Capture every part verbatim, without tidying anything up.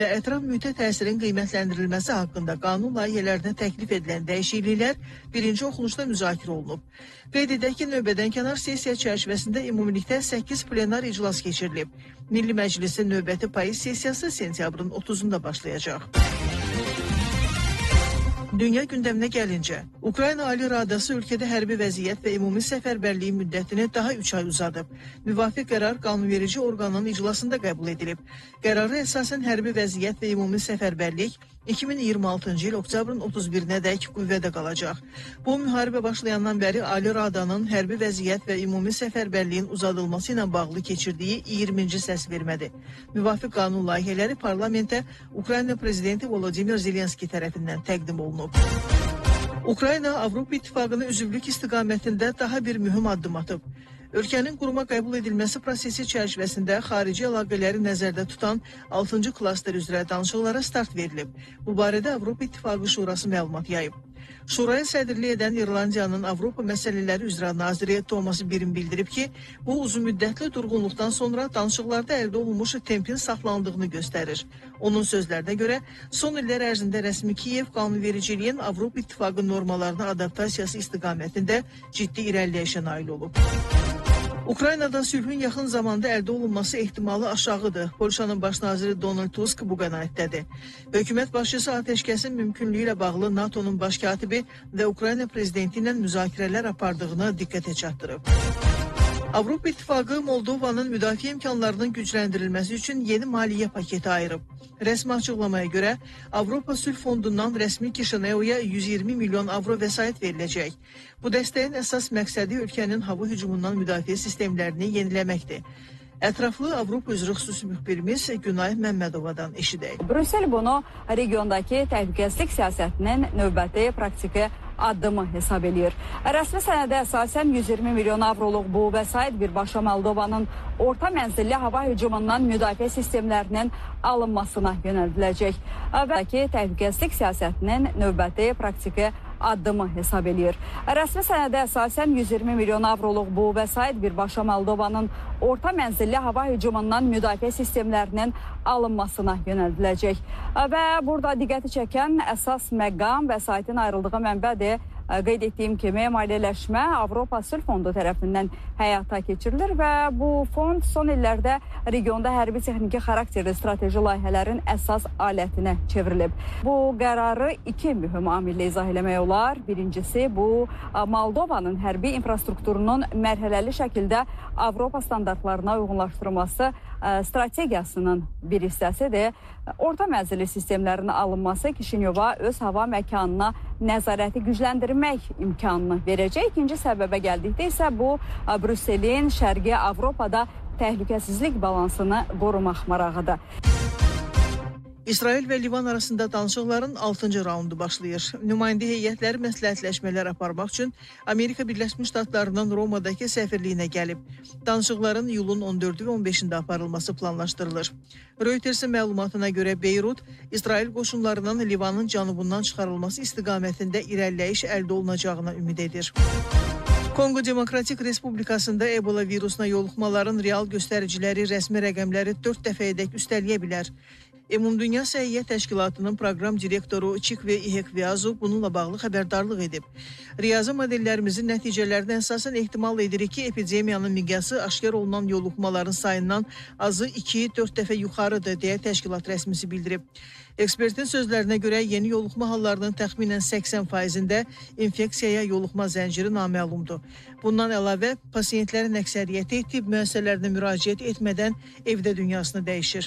Ətraf mühitə təsirin qiymətləndirilməsi haqqında qanun layihələrinə təklif edilən dəyişikliklər birinci oxunuşda müzakirə olunub. Qeyd edək ki, növbədən kənar sessiya çərçivəsində ümumilikdə səkkiz plenar iclas keçirilib. Milli Məclisin növbəti payız sessiyası sentyabrın otuzunda başlayacaq. Dünya gündəminə gəlincə, Ukrayna Ali Radası ölkədə hərbi vəziyyət və ümumi səfərbərliyin müddətini daha üç ay uzadıb. Müvafiq qərar qanunverici orqanın iclasında qəbul edilib. Qərara əsasən hərbi vəziyyət və ümumi səfərbərlik iki min iyirmi altıncı il oktyabrın otuz birinə dək qüvvədə qalacaq. Bu, müharibə başlayandan bəri Ali Radanın hərbi vəziyyət və ümumi səfərbərliyin uzadılması ilə bağlı keçirdiyi iyirminci səsvermədir. Müvafiq qanun layihələri parlamentə Ukrayna prezidenti Volodimir Zelenski tərəfindən təqdim olunub. Ukrayna Avropa İttifaqının üzvlük istiqamətində daha bir mühüm addım atıb. Ölkənin quruma qəbul edilməsi prosesi çərçivəsində xarici əlaqələri nəzərdə tutan altıncı klaster üzrə danışıqlara start verilib. Bu barədə Avropa İttifaqı Şurası məlumat yayıb. Şuraya sədrlik edən İrlandiyanın Avropa məsələləri üzrə naziri Thomas Birin bildirib ki, bu uzunmüddətli durğunluqdan sonra danışıqlarda əldə olunmuş tempin saxlandığını göstərir. Onun sözlərinə görə, son illər ərzində rəsmi Kiyev qanunvericiliyin Avropa İttifaqı normalarına adaptasiyası istiqamətində ciddi irəliləyişə nail olub. Ukraynada sülhün yaxın zamanda əldə olunması ehtimalı aşağıdır. Polşanın baş naziri Donald Tusk bu qənaətdədir. Hökumət başçısı atəşkəsin mümkünlüyü ilə bağlı NATO'nun baş katibi və Ukrayna prezidenti ilə müzakirələr apardığını diqqətə çatdırıb. Avropa İttifaqı Moldovanın müdafiə imkanlarının gücləndirilməsi üçün yeni maliyyə paketi ayırıb. Rəsmi açıqlamaya görə Avropa Sülh Fondundan rəsmi Kişinəuya yüz iyirmi milyon avro vəsait veriləcək. Bu dəstəyin əsas məqsədi ölkənin hava hücumundan müdafiə sistemlərini yeniləməkdir. Ətraflı Avropa üzrə xüsusi müxbirimiz Günay Məmmədovadan eşidək. Brüssel bunu regiondakı təhlükəsizlik siyasətinin növbəti praktiki addımı hesab edir. Rəsmi sənədə əsasən yüz iyirmi milyon avroluq bu vəsait birbaşa Moldovanın orta mənzilli hava hücumundan müdafiə sistemlərinin alınmasına yönəldiləcək. Və ki, təhlükəsizlik siyasətinin növbəti praktiki addımı hesab edir. Rəsmi sənədə əsasən yüz iyirmi milyon avroluq bu vəsait birbaşa Moldovanın orta mənzilli hava hücumundan müdafiə sistemlərinin alınmasına yönəldiləcək. Və burada diqqəti çəkən əsas məqam vəsaitin ayrıldığı mənbədir. Qeyd etdiyim kimi, maliyyələşmə Avropa Sülh Fondu tərəfindən həyata keçirilir və bu fond son illərdə regionda hərbi texniki xarakterli strateji layihələrin əsas alətinə çevrilib. Bu qərarı iki mühüm amillə izah eləmək olar. Birincisi, bu Moldovanın hərbi infrastrukturunun mərhələli şəkildə Avropa standartlarına uyğunlaşdırılması strategiyasının bir hissəsidir. Orta mənzilli sistemlərin alınması Kişinyova öz hava məkanına nəzarəti gücləndirmək imkanını verəcək. İkinci səbəbə gəldikdə isə bu, Brüsselin Şərqi Avropada təhlükəsizlik balansını qorumaq marağıdır. İsrail və Livan arasında danışıqların altıncı raundu başlayır. Nümayəndə heyətləri məsləhətləşmələr aparmaq üçün Amerika Birləşmiş Ştatlarının Romadakı səfirliyinə gəlib. Danışıqların iyulun on dördü və on beşində aparılması planlaşdırılır. Reutersin məlumatına görə Beyrut, İsrail qoşunlarının Livanın cənubundan çıxarılması istiqamətində irəliləyiş əldə olunacağına ümid edir. Kongo Demokratik Respublikasında Ebola virusuna yoluxmaların real göstəriciləri rəsmi rəqəmləri dörd dəfəyədək üstəliyə bilər. Ümumdünya Səhiyyə Təşkilatının proqram direktoru Çikve İhekviazu bununla bağlı xəbərdarlıq edib. Riyazi modellərimizin nəticələrinə əsasən ehtimal edirik ki, epidemiyanın miqyası aşkar olunan yoluxmaların sayından azı iki dörd dəfə yuxarıdır, deyə təşkilat rəsmisi bildirib. Ekspertin sözlərinə görə yeni yoluxma hallarının təxminən səksən faizində infeksiyaya yoluxma zənciri naməlumdur. Bundan əlavə, pasiyentlərin əksəriyyəti tibb müəssisələrinə müraciət etmədən evdə dünyasını dəyişir.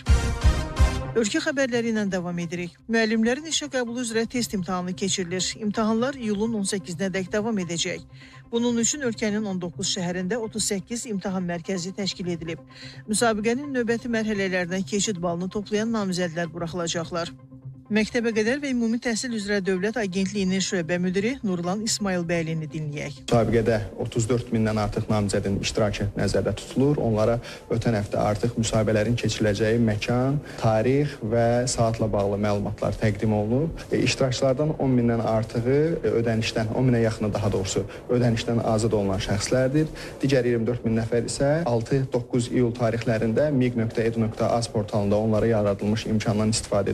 Ölkə xəbərləri ilə davam edirik. Müəllimlərin işə qəbulu üzrə test imtahanı keçirilir. İmtahanlar iyulun on səkkizinə dək davam edəcək. Bunun üçün ölkənin on doqquz şəhərində otuz səkkiz imtahan mərkəzi təşkil edilib. Müsabiqənin növbəti mərhələlərinə keçid balını toplayan namizədlər buraxılacaqlar. Məktəbəqədər və Ümumi Təhsil üzrə Dövlət Agentliyinin şöbə müdiri Nurlan İsmayılbəylini dinləyək. Müsabiqədə otuz dörd mindən artıq namizədin iştirakı nəzərdə tutulur. Onlara ötən həftə artıq müsahibələrin keçiriləcəyi məkan, tarix və saatla bağlı məlumatlar təqdim olunub. E, iştirakçılardan on mindən artığı ödənişdən, on minə yaxını daha doğrusu ödənişdən azad olunan şəxslərdir. Digər iyirmi dörd min nəfər isə altı doqquz iyul tarixlərində miq nöqtə edu nöqtə az portalında onlara yaradılmış imkandan istifadə